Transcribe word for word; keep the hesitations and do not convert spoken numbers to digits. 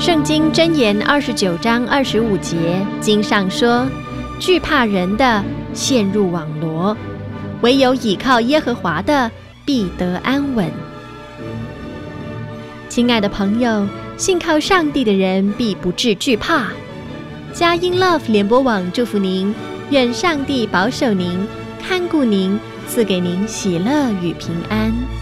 圣经箴言二十九章二十五节，经上说：惧怕人的陷入网罗，唯有倚靠耶和华的必得安稳。亲爱的朋友，信靠上帝的人必不致惧怕。佳音 Love 联播网祝福您，愿上帝保守您，看顾您，赐给您喜乐与平安。